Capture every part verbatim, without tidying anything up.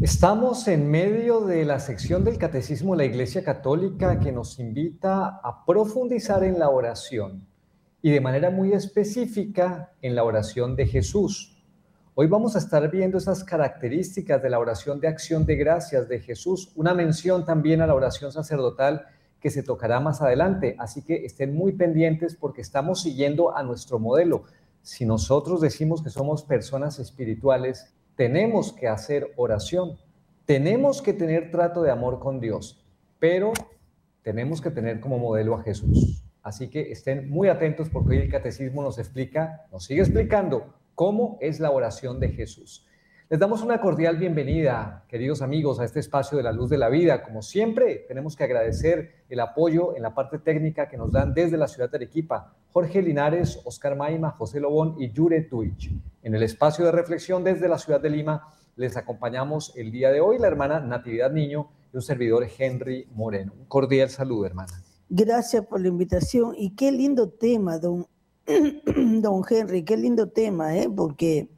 Estamos en medio de la sección del Catecismo de la Iglesia Católica que nos invita a profundizar en la oración y de manera muy específica en la oración de Jesús. Hoy vamos a estar viendo esas características de la oración de acción de gracias de Jesús, una mención también a la oración sacerdotal que se tocará más adelante, así que estén muy pendientes porque estamos siguiendo a nuestro modelo. Si nosotros decimos que somos personas espirituales, tenemos que hacer oración, tenemos que tener trato de amor con Dios, pero tenemos que tener como modelo a Jesús. Así que estén muy atentos porque hoy el Catecismo nos explica, nos sigue explicando cómo es la oración de Jesús. Les damos una cordial bienvenida, queridos amigos, a este espacio de la luz de la vida. Como siempre, tenemos que agradecer el apoyo en la parte técnica que nos dan desde la ciudad de Arequipa, Jorge Linares, Oscar Maima, José Lobón y Yure Twitch. En el espacio de reflexión desde la ciudad de Lima, les acompañamos el día de hoy la hermana Natividad Niño y un servidor Henry Moreno. Un cordial saludo, hermana. Gracias por la invitación y qué lindo tema, don, don Henry, qué lindo tema, ¿eh? Porque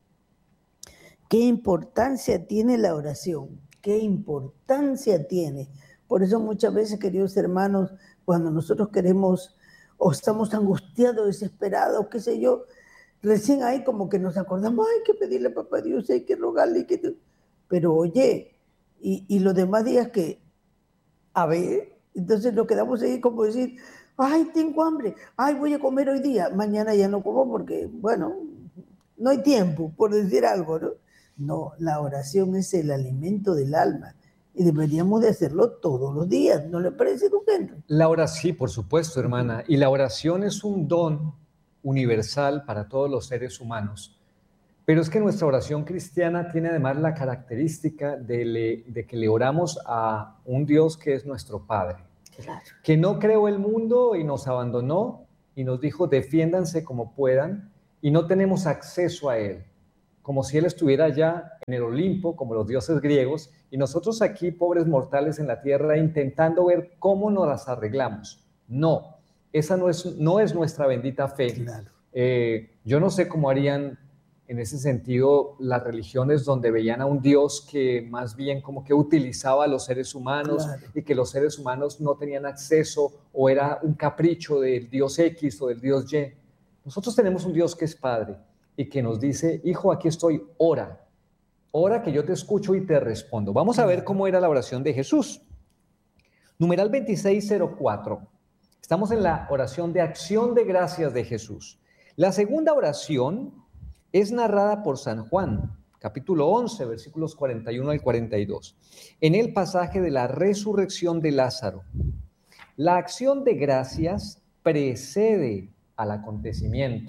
qué importancia tiene la oración, qué importancia tiene. Por eso muchas veces, queridos hermanos, cuando nosotros queremos o estamos angustiados, desesperados, qué sé yo, recién ahí como que nos acordamos, hay que pedirle a papá Dios, hay que rogarle, que... pero oye, y, y los demás días que, a ver, entonces nos quedamos ahí como decir, ay, tengo hambre, ay, voy a comer hoy día, mañana ya no como porque, bueno, no hay tiempo, por decir algo, ¿no? No, la oración es el alimento del alma y deberíamos de hacerlo todos los días, ¿no le parece, don Henry? La oración, sí, por supuesto, hermana, y la oración es un don universal para todos los seres humanos. Pero es que nuestra oración cristiana tiene además la característica de, le, de que le oramos a un Dios que es nuestro Padre, Claro. que no creó el mundo y nos abandonó y nos dijo defiéndanse como puedan y no tenemos acceso a Él, como si Él estuviera allá en el Olimpo, como los dioses griegos, y nosotros aquí, pobres mortales en la tierra, intentando ver cómo nos las arreglamos. No, esa no es, no es nuestra bendita fe. Claro. Eh, yo no sé cómo harían en ese sentido las religiones donde veían a un Dios que más bien como que utilizaba a los seres humanos, Claro. y que los seres humanos no tenían acceso o era un capricho del Dios X o del Dios Y. Nosotros tenemos un Dios que es Padre y que nos dice, hijo, aquí estoy, ora, ora que yo te escucho y te respondo. Vamos a ver cómo era la oración de Jesús. Numeral veintiséis cero cuatro. Estamos en la oración de acción de gracias de Jesús. La segunda oración es narrada por San Juan, capítulo once, versículos cuarenta y uno al cuarenta y dos, en el pasaje de la resurrección de Lázaro. La acción de gracias precede al acontecimiento.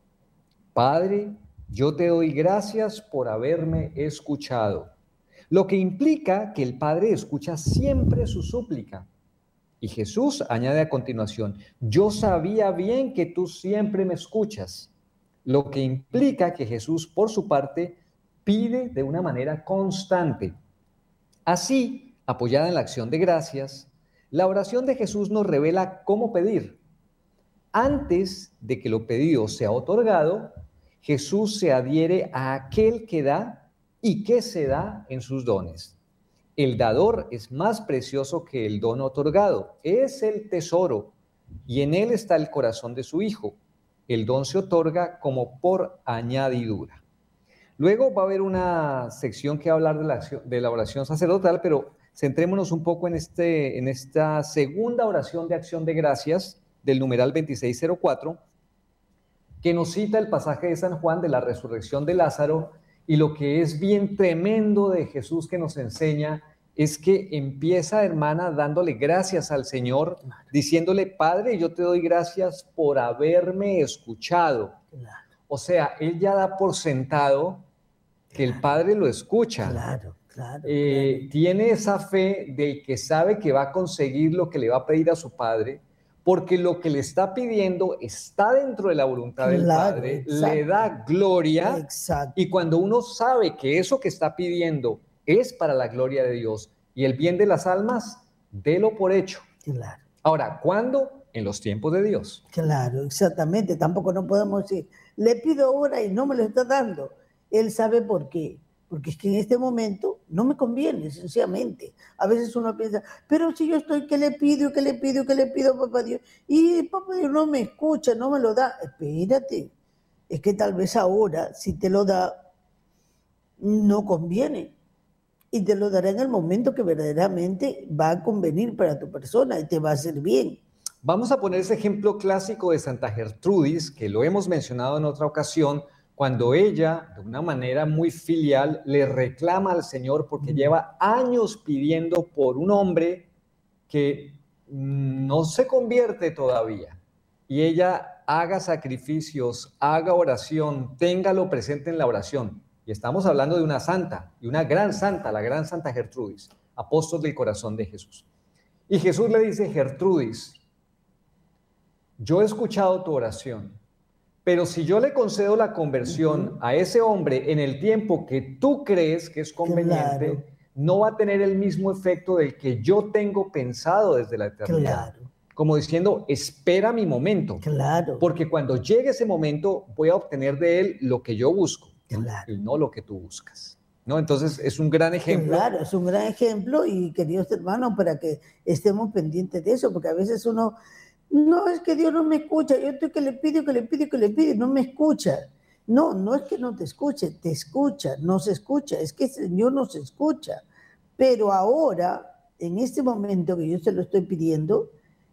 Padre, yo te doy gracias por haberme escuchado, lo que implica que el Padre escucha siempre su súplica. Y Jesús añade a continuación, yo sabía bien que tú siempre me escuchas, lo que implica que Jesús, por su parte, pide de una manera constante. Así, apoyada en la acción de gracias, la oración de Jesús nos revela cómo pedir. Antes de que lo pedido sea otorgado, Jesús se adhiere a aquel que da y que se da en sus dones. El dador es más precioso que el don otorgado, es el tesoro, y en él está el corazón de su Hijo. El don se otorga como por añadidura. Luego va a haber una sección que va a hablar de la, acción, de la oración sacerdotal, pero centrémonos un poco en, este, en esta segunda oración de acción de gracias del numeral veintiséis cero cuatro, que nos cita el pasaje de San Juan de la resurrección de Lázaro, y lo que es bien tremendo de Jesús que nos enseña es que empieza, hermana, dándole gracias al Señor, diciéndole, Padre, yo te doy gracias por haberme escuchado. Claro. O sea, él ya da por sentado que el Padre lo escucha. Claro, claro, Eh, claro. tiene esa fe del que sabe que va a conseguir lo que le va a pedir a su Padre, porque lo que le está pidiendo está dentro de la voluntad del Claro, Padre, exacto. le da gloria, Exacto. y cuando uno sabe que eso que está pidiendo es para la gloria de Dios y el bien de las almas, délo por hecho. Claro. Ahora, ¿cuándo? En los tiempos de Dios. Claro, exactamente. Tampoco no podemos decir, le pido ahora y no me lo está dando. Él sabe por qué. Porque es que en este momento no me conviene, sencillamente. A veces uno piensa, pero si yo estoy, ¿qué le pido, qué le pido, qué le pido a papá Dios? Y papá Dios no me escucha, no me lo da. Espérate, es que tal vez ahora, si te lo da, no conviene. Y te lo dará en el momento que verdaderamente va a convenir para tu persona y te va a hacer bien. Vamos a poner ese ejemplo clásico de Santa Gertrudis, que lo hemos mencionado en otra ocasión, cuando ella, de una manera muy filial, le reclama al Señor porque lleva años pidiendo por un hombre que no se convierte todavía. Y ella haga sacrificios, haga oración, téngalo presente en la oración. Y estamos hablando de una santa, y una gran santa, la gran Santa Gertrudis, apóstol del corazón de Jesús. Y Jesús le dice, Gertrudis, yo he escuchado tu oración, pero si yo le concedo la conversión uh-huh. a ese hombre en el tiempo que tú crees que es conveniente, claro. no va a tener el mismo efecto del que yo tengo pensado desde la eternidad. Claro. Como diciendo, espera mi momento, claro. porque cuando llegue ese momento voy a obtener de él lo que yo busco, claro. y no lo que tú buscas. ¿No? Entonces es un gran ejemplo. Claro, es un gran ejemplo y queridos hermanos, para que estemos pendientes de eso, porque a veces uno, no, es que Dios no me escucha, yo estoy que le pido, que le pido, que le pido, no me escucha. No, no es que no te escuche, te escucha, no se escucha, es que el Señor no se escucha. Pero ahora, en este momento que yo se lo estoy pidiendo,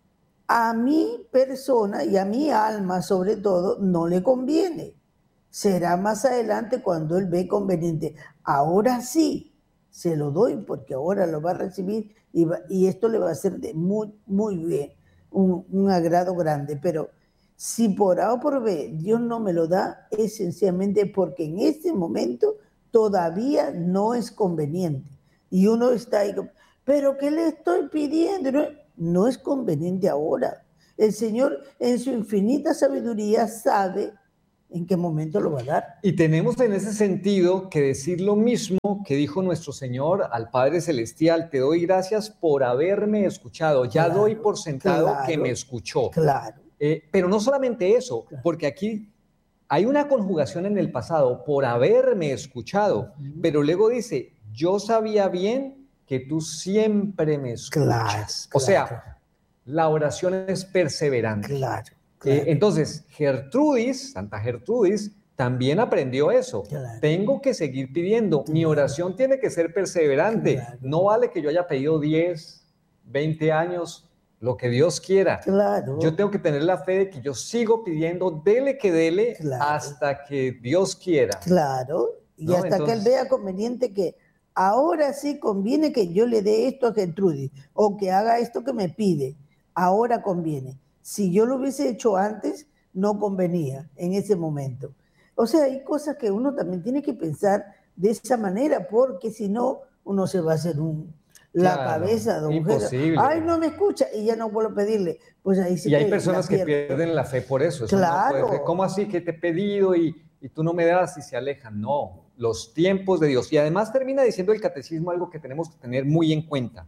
a mi persona y a mi alma sobre todo no le conviene. Será más adelante cuando Él ve conveniente. Ahora sí, se lo doy porque ahora lo va a recibir y, va, y esto le va a hacer de muy, muy bien, un, un agrado grande. Pero si por A o por B Dios no me lo da, es sencillamente porque en este momento todavía no es conveniente. Y uno está ahí, ¿pero qué le estoy pidiendo? No, no es conveniente ahora. El Señor en su infinita sabiduría sabe en qué momento lo va a dar. Y tenemos en ese sentido que decir lo mismo que dijo nuestro Señor al Padre Celestial: te doy gracias por haberme escuchado, ya claro, doy por sentado claro, que me escuchó. Claro. Eh, pero no solamente eso, claro. porque aquí hay una conjugación en el pasado, por haberme escuchado, uh-huh. pero luego dice, yo sabía bien que tú siempre me escuchas. Claro, o sea, claro. la oración es perseverante. Claro. Claro. Eh, entonces, Gertrudis, Santa Gertrudis, también aprendió eso. Claro. Tengo que seguir pidiendo. Claro. Mi oración tiene que ser perseverante. Claro. No vale que yo haya pedido diez, veinte años, lo que Dios quiera. Claro. Yo tengo que tener la fe de que yo sigo pidiendo, dele que dele, claro. hasta que Dios quiera. Claro. Y ¿no? hasta Entonces, que Él vea conveniente que ahora sí conviene que yo le dé esto a Gertrudis o que haga esto que me pide. Ahora conviene. Si yo lo hubiese hecho antes, no convenía en ese momento. O sea, hay cosas que uno también tiene que pensar de esa manera, porque si no, uno se va a hacer un, la claro, cabeza de un imposible. Ay, no me escucha, y ya no puedo pedirle. Pues ahí sí y hay personas que pierden la fe por eso. eso claro. No puede, ¿cómo así que te he pedido y, y tú no me das y se alejan? No, los tiempos de Dios. Y además termina diciendo el catecismo algo que tenemos que tener muy en cuenta.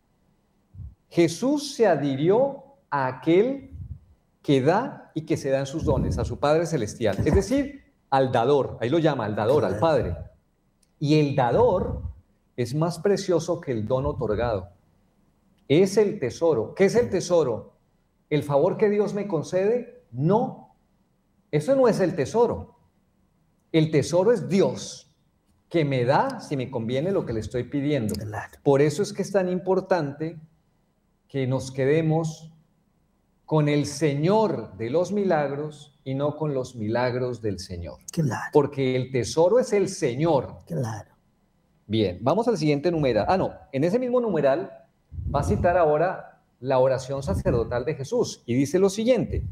Jesús se adhirió a aquel que da y que se da en sus dones, a su Padre Celestial. Es decir, al dador, ahí lo llama, al dador, al Padre. Y el dador es más precioso que el don otorgado. Es el tesoro. ¿Qué es el tesoro? ¿El favor que Dios me concede? No, eso no es el tesoro. El tesoro es Dios, que me da, si me conviene, lo que le estoy pidiendo. Claro. Por eso es que es tan importante que nos quedemos con el Señor de los milagros y no con los milagros del Señor. Claro. Porque el tesoro es el Señor. Claro. Bien, vamos al siguiente numeral. Ah, no, en ese mismo numeral va a citar ahora la oración sacerdotal de Jesús y dice lo siguiente.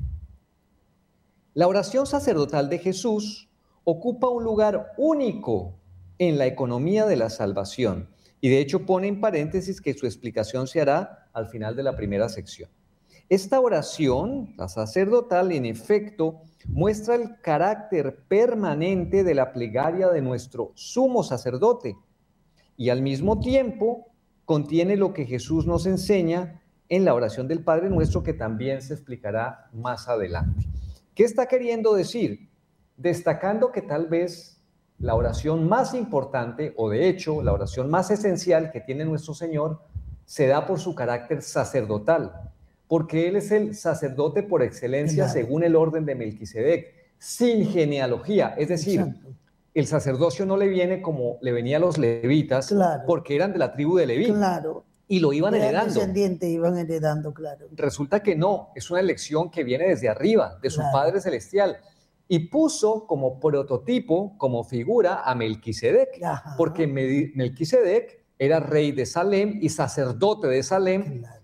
La oración sacerdotal de Jesús ocupa un lugar único en la economía de la salvación y de hecho pone en paréntesis que su explicación se hará al final de la primera sección. Esta oración, la sacerdotal, en efecto, muestra el carácter permanente de la plegaria de nuestro sumo sacerdote y al mismo tiempo contiene lo que Jesús nos enseña en la oración del Padre Nuestro, que también se explicará más adelante. ¿Qué está queriendo decir? Destacando que tal vez la oración más importante, o de hecho, la oración más esencial que tiene nuestro Señor, se da por su carácter sacerdotal, porque Él es el sacerdote por excelencia, claro, según el orden de Melquisedec, sin genealogía, es decir, exacto, el sacerdocio no le viene como le venía a los levitas, claro, porque eran de la tribu de Leví, claro, y lo iban heredando. Descendientes iban heredando, claro. Resulta que no, es una elección que viene desde arriba, de su claro, Padre Celestial, y puso como prototipo, como figura a Melquisedec, ajá, porque Melquisedec era rey de Salem y sacerdote de Salem, claro,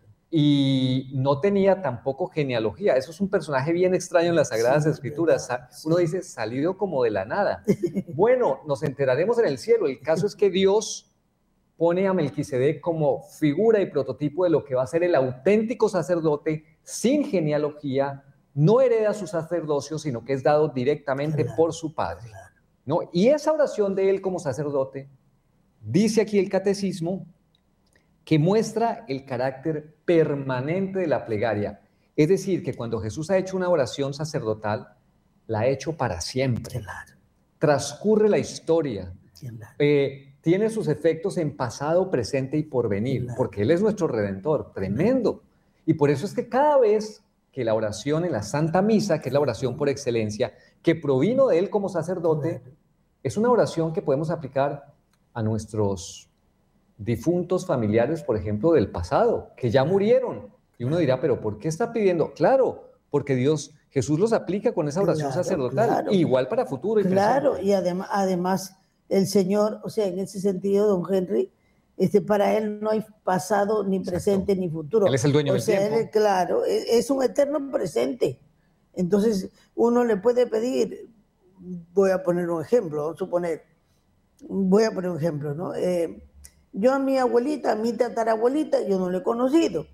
y no tenía tampoco genealogía. Eso es un personaje bien extraño en las Sagradas sí, Escrituras. Verdad, uno sí, dice, salido como de la nada. Bueno, nos enteraremos en el cielo. El caso es que Dios pone a Melquisedec como figura y prototipo de lo que va a ser el auténtico sacerdote sin genealogía, no hereda su sacerdocio, sino que es dado directamente claro, por su Padre, claro, ¿no? Y esa oración de él como sacerdote, dice aquí el catecismo, que muestra el carácter permanente de la plegaria. Es decir, que cuando Jesús ha hecho una oración sacerdotal, la ha hecho para siempre. Claro. Transcurre la historia. Claro. Eh, tiene sus efectos en pasado, presente y porvenir, claro, porque Él es nuestro Redentor. Tremendo. Y por eso es que cada vez que la oración en la Santa Misa, que es la oración por excelencia, que provino de Él como sacerdote, claro, es una oración que podemos aplicar a nuestros difuntos familiares, por ejemplo, del pasado, que ya murieron. Y uno dirá, ¿pero por qué está pidiendo? Claro, porque Dios, Jesús los aplica con esa oración claro, sacerdotal, claro, igual para futuro. Y claro, presente. Y además, además el Señor, o sea, en ese sentido, don Henry, este, para Él no hay pasado, ni presente, exacto, ni futuro. Él es el dueño o del sea, tiempo. Él, claro, es, es un eterno presente. Entonces, uno le puede pedir, voy a poner un ejemplo, vamos a suponer, voy a poner un ejemplo, ¿no? Eh, Yo a mi abuelita, a mi tatarabuelita, yo no la he conocido,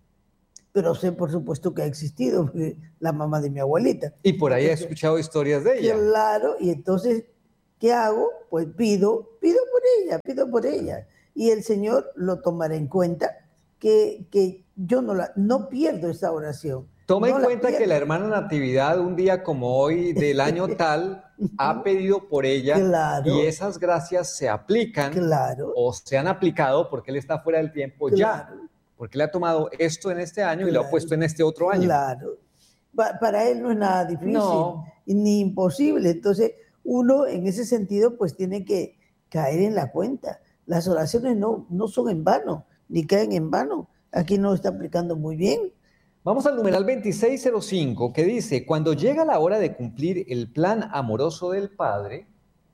pero sé por supuesto que ha existido, la mamá de mi abuelita. Y por ahí entonces, he escuchado historias de ella. Claro, y entonces, ¿qué hago? Pues pido, pido por ella, pido por ella. Y el Señor lo tomará en cuenta, que, que yo no, la, no pierdo esa oración. Toma no en cuenta pierdo. Que la hermana Natividad, un día como hoy del año tal, ha pedido por ella, claro, y esas gracias se aplican, claro, o se han aplicado porque él está fuera del tiempo, claro, ya, porque le ha tomado esto en este año, claro, y lo ha puesto en este otro año. Claro, pa para él no es nada difícil, no, ni imposible. Entonces uno en ese sentido pues tiene que caer en la cuenta. Las oraciones no, no son en vano, ni caen en vano. Aquí no está aplicando muy bien. Vamos al numeral veintiséis cero cinco, que dice, cuando llega la hora de cumplir el plan amoroso del Padre,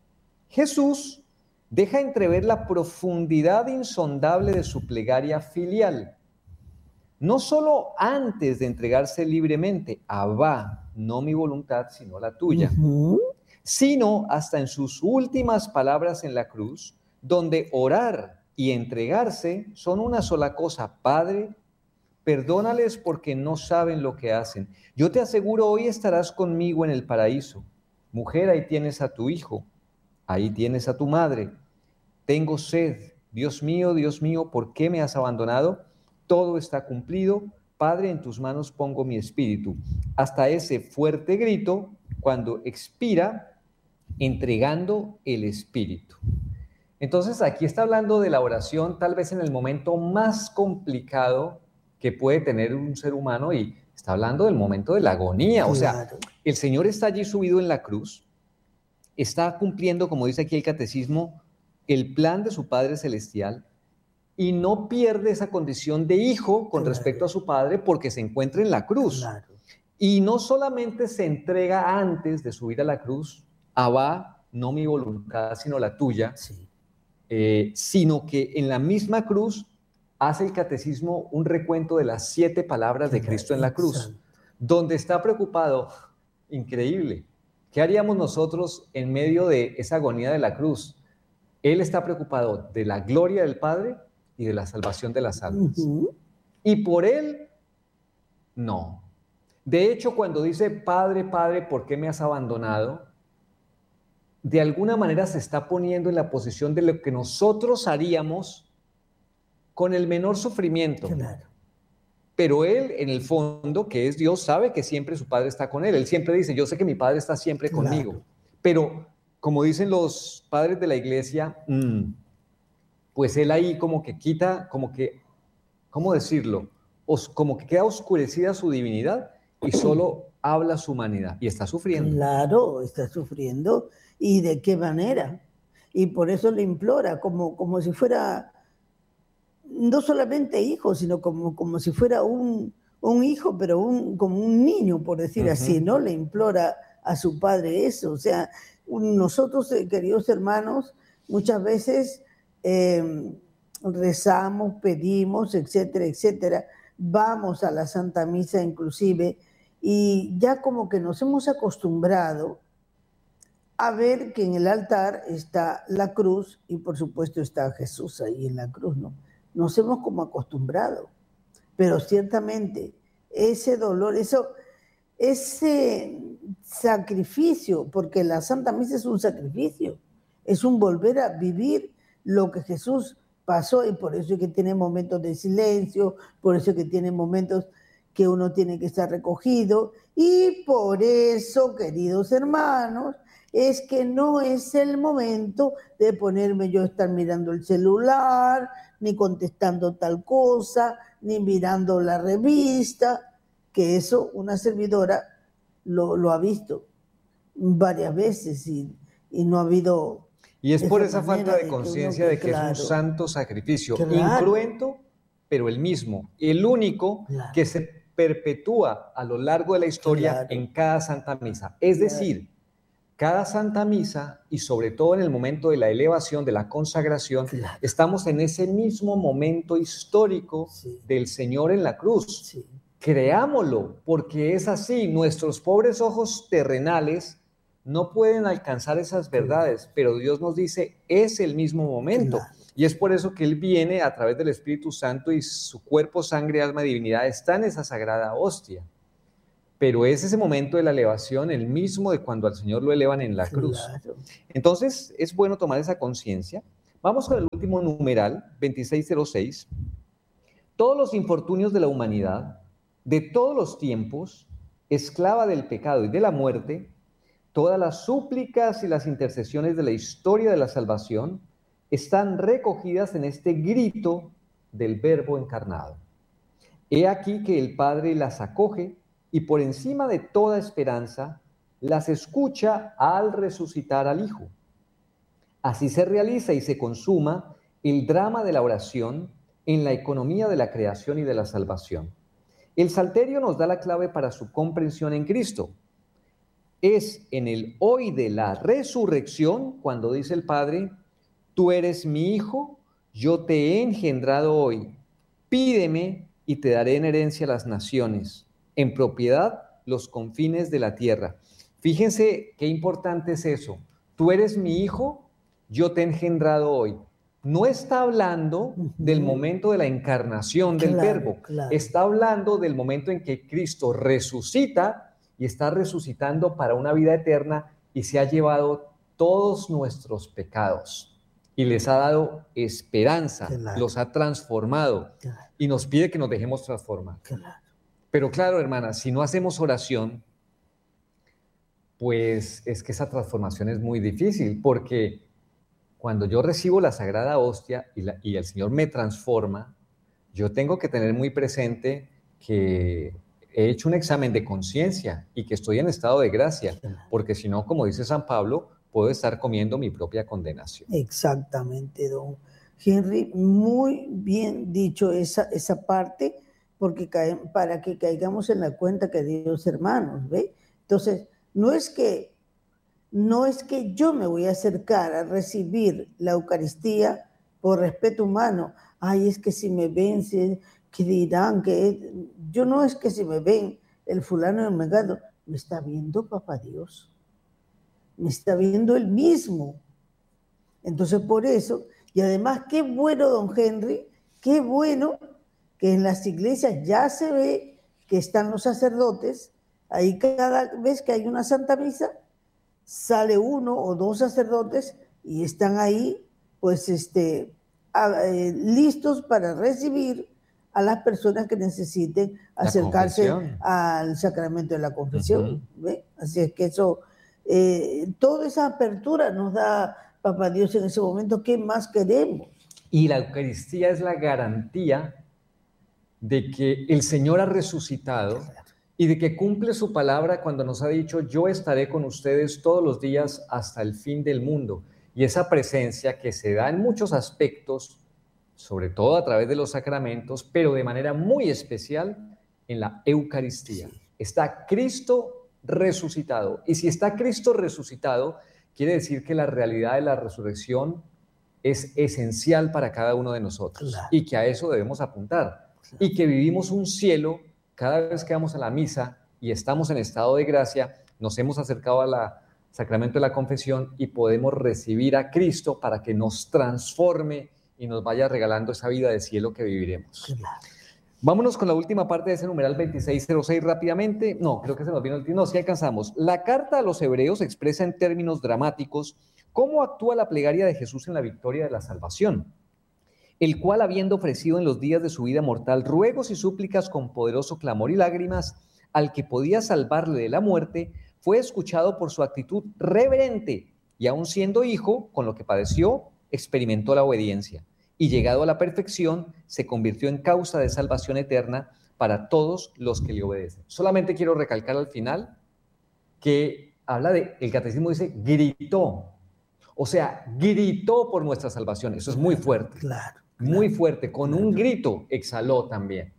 Jesús deja entrever la profundidad insondable de su plegaria filial. No solo antes de entregarse libremente, Abba, no mi voluntad, sino la tuya, uh-huh, sino hasta en sus últimas palabras en la cruz, donde orar y entregarse son una sola cosa. Padre, perdónales porque no saben lo que hacen. Yo te aseguro, hoy estarás conmigo en el paraíso. Mujer, ahí tienes a tu hijo, ahí tienes a tu madre. Tengo sed. Dios mío, Dios mío, ¿por qué me has abandonado? Todo está cumplido. Padre, en tus manos pongo mi espíritu. Hasta ese fuerte grito cuando expira, entregando el espíritu. Entonces, aquí está hablando de la oración, tal vez en el momento más complicado que puede tener un ser humano, y está hablando del momento de la agonía. Claro. O sea, el Señor está allí subido en la cruz, está cumpliendo, como dice aquí el catecismo, el plan de su Padre Celestial, y no pierde esa condición de hijo con claro. respecto a su Padre porque se encuentra en la cruz. Claro. Y no solamente se entrega antes de subir a la cruz, Abba, no mi voluntad, sino la tuya, sí. eh, sino que en la misma cruz hace el catecismo un recuento de las siete palabras de Cristo en la cruz, donde está preocupado, increíble, ¿qué haríamos nosotros en medio de esa agonía de la cruz? Él está preocupado de la gloria del Padre y de la salvación de las almas. Uh-huh. Y por él, no. De hecho, cuando dice, Padre, Padre, ¿por qué me has abandonado? De alguna manera se está poniendo en la posición de lo que nosotros haríamos con el menor sufrimiento. Claro. Pero él, en el fondo, que es Dios, sabe que siempre su Padre está con él. Él siempre dice, yo sé que mi Padre está siempre conmigo. Claro. Pero como dicen los padres de la iglesia, mmm, pues él ahí como que quita, como que, ¿cómo decirlo? Os, como que queda oscurecida su divinidad y solo habla su humanidad y está sufriendo. Claro, está sufriendo. ¿Y de qué manera? Y por eso le implora, como, como si fuera, no solamente hijo, sino como, como si fuera un, un hijo, pero un, como un niño, por decir uh-huh. así, ¿no? Le implora a su padre eso. O sea, nosotros, queridos hermanos, muchas veces eh, rezamos, pedimos, etcétera, etcétera. Vamos a la Santa Misa inclusive y ya como que nos hemos acostumbrado a ver que en el altar está la cruz y por supuesto está Jesús ahí en la cruz, ¿no? Nos hemos como acostumbrado, pero ciertamente ese dolor, eso, ese sacrificio, porque la Santa Misa es un sacrificio, es un volver a vivir lo que Jesús pasó y por eso es que tiene momentos de silencio, por eso es que tiene momentos que uno tiene que estar recogido y por eso, queridos hermanos, es que no es el momento de ponerme yo a estar mirando el celular, ni contestando tal cosa, ni mirando la revista, que eso una servidora lo, lo ha visto varias veces y, y no ha habido... Y es por esa falta de conciencia de que claro, es un santo sacrificio, claro, incruento, pero el mismo, el único claro. que se perpetúa a lo largo de la historia claro. en cada Santa Misa. Es claro. decir, cada Santa Misa, y sobre todo en el momento de la elevación, de la consagración, claro. estamos en ese mismo momento histórico sí. del Señor en la cruz. Sí. Creámoslo, porque es así. Nuestros pobres ojos terrenales no pueden alcanzar esas verdades, claro. pero Dios nos dice, es el mismo momento. Claro. Y es por eso que Él viene a través del Espíritu Santo y su cuerpo, sangre, alma y divinidad está en esa sagrada hostia. Pero es ese momento de la elevación, el mismo de cuando al Señor lo elevan en la cruz. Claro. Entonces, es bueno tomar esa conciencia. Vamos con el último numeral, veintiséis cero seis. Todos los infortunios de la humanidad, de todos los tiempos, esclava del pecado y de la muerte, todas las súplicas y las intercesiones de la historia de la salvación están recogidas en este grito del Verbo encarnado. He aquí que el Padre las acoge y por encima de toda esperanza las escucha al resucitar al Hijo. Así se realiza y se consuma el drama de la oración en la economía de la creación y de la salvación. El Salterio nos da la clave para su comprensión en Cristo. Es en el hoy de la resurrección cuando dice el Padre, tú eres mi Hijo, yo te he engendrado hoy, pídeme y te daré en herencia las naciones, en propiedad los confines de la tierra. Fíjense qué importante es eso. Tú eres mi Hijo, yo te he engendrado hoy. No está hablando uh-huh. del momento de la encarnación del claro, Verbo, claro. está hablando del momento en que Cristo resucita y está resucitando para una vida eterna y se ha llevado todos nuestros pecados y les ha dado esperanza, claro. los ha transformado claro. y nos pide que nos dejemos transformar. Claro. Pero claro, hermanas, si no hacemos oración, pues es que esa transformación es muy difícil, porque cuando yo recibo la Sagrada Hostia y, la, y el Señor me transforma, yo tengo que tener muy presente que he hecho un examen de conciencia y que estoy en estado de gracia, porque si no, como dice San Pablo, puedo estar comiendo mi propia condenación. Exactamente, don Henry, muy bien dicho esa, esa parte, porque cae, para que caigamos en la cuenta, queridos hermanos, ¿ve? Entonces, no es que, no es que yo me voy a acercar a recibir la Eucaristía por respeto humano. Ay, es que si me ven, si, que dirán que... Yo no es que si me ven el fulano del mengano, me está viendo Papá Dios. Me está viendo él mismo. Entonces, por eso, y además, qué bueno, don Henry, qué bueno que en las iglesias ya se ve que están los sacerdotes, ahí cada vez que hay una Santa Misa, sale uno o dos sacerdotes y están ahí, pues, este, a, eh, listos para recibir a las personas que necesiten acercarse al sacramento de la confesión. Uh-huh. ¿Ve? Así es que eso... eh, toda esa apertura nos da Papá Dios en ese momento. ¿Qué más queremos? Y la Eucaristía es la garantía de que el Señor ha resucitado y de que cumple su palabra cuando nos ha dicho: yo estaré con ustedes todos los días hasta el fin del mundo. Y esa presencia que se da en muchos aspectos, sobre todo a través de los sacramentos, pero de manera muy especial en la Eucaristía. Sí. Está Cristo resucitado. Y si está Cristo resucitado, quiere decir que la realidad de la resurrección es esencial para cada uno de nosotros, claro, y que a eso debemos apuntar, claro, y que vivimos un cielo cada vez que vamos a la misa y estamos en estado de gracia, nos hemos acercado al sacramento de la confesión y podemos recibir a Cristo para que nos transforme y nos vaya regalando esa vida de cielo que viviremos. Claro. Vámonos con la última parte de ese numeral veintiséis cero seis rápidamente. No, creo que se nos vino el tiempo. No, sí alcanzamos. La carta a los hebreos expresa en términos dramáticos cómo actúa la plegaria de Jesús en la victoria de la salvación, el cual, habiendo ofrecido en los días de su vida mortal ruegos y súplicas con poderoso clamor y lágrimas al que podía salvarle de la muerte, fue escuchado por su actitud reverente y, aun siendo hijo, con lo que padeció, experimentó la obediencia y, llegado a la perfección, se convirtió en causa de salvación eterna para todos los que le obedecen. Solamente quiero recalcar al final que habla de, el catecismo dice, gritó. O sea, gritó por nuestra salvación. Eso es muy fuerte. Claro, claro, muy fuerte. Con claro. un grito exhaló también.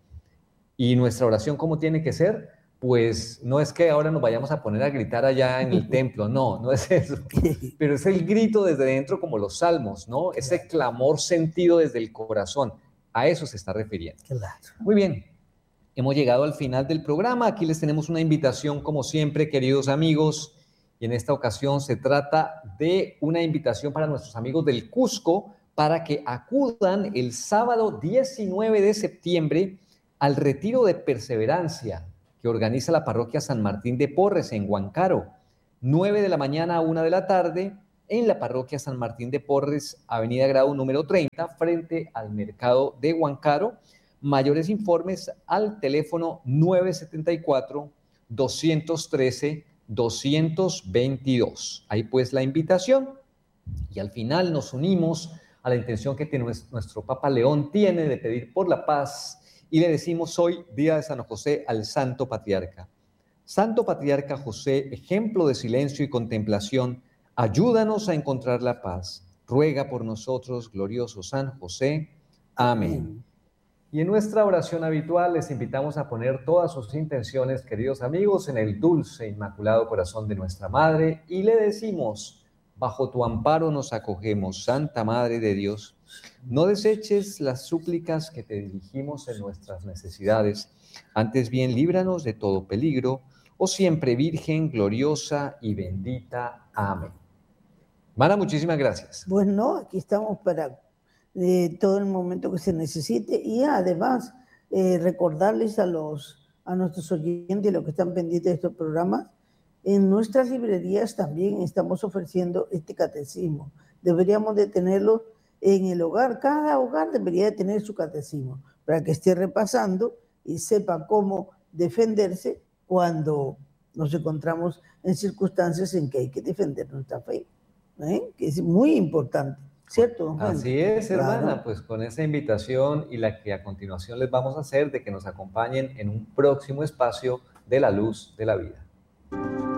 Y nuestra oración, ¿cómo tiene que ser? Pues no es que ahora nos vayamos a poner a gritar allá en el templo. No, no es eso. Pero es el grito desde dentro, como los salmos, ¿no? Ese clamor sentido desde el corazón. A eso se está refiriendo. Claro. Muy bien. Hemos llegado al final del programa. Aquí les tenemos una invitación, como siempre, queridos amigos. Y en esta ocasión se trata de una invitación para nuestros amigos del Cusco para que acudan el sábado diecinueve de septiembre al retiro de perseverancia que organiza la parroquia San Martín de Porres en Huancaro, nueve de la mañana a una de la tarde, en la parroquia San Martín de Porres, avenida Grado número treinta, frente al mercado de Huancaro. Mayores informes al teléfono nueve siete cuatro, dos uno tres, dos dos dos. Ahí pues la invitación. Y al final nos unimos a la intención que tiene nuestro Papa León tiene de pedir por la paz y le decimos hoy, día de San José, al Santo Patriarca. Santo Patriarca José, ejemplo de silencio y contemplación, ayúdanos a encontrar la paz. Ruega por nosotros, glorioso San José. Amén. Amén. Y en nuestra oración habitual les invitamos a poner todas sus intenciones, queridos amigos, en el dulce, inmaculado corazón de nuestra Madre y le decimos: bajo tu amparo nos acogemos, Santa Madre de Dios. No deseches las súplicas que te dirigimos en nuestras necesidades, antes bien líbranos de todo peligro, oh siempre Virgen, gloriosa y bendita. Amén. Hermana, muchísimas gracias. Bueno, aquí estamos para eh, todo el momento que se necesite y además eh, recordarles a, los, a nuestros oyentes, los que están pendientes de estos programas, en nuestras librerías también estamos ofreciendo este catecismo. Deberíamos de tenerlo en el hogar. Cada hogar debería de tener su catecismo para que esté repasando y sepa cómo defenderse cuando nos encontramos en circunstancias en que hay que defender nuestra fe, ¿eh? Que es muy importante, ¿cierto, don Juan? Así es, hermana, claro. Pues con esa invitación y la que a continuación les vamos a hacer de que nos acompañen en un próximo espacio de la luz de la vida.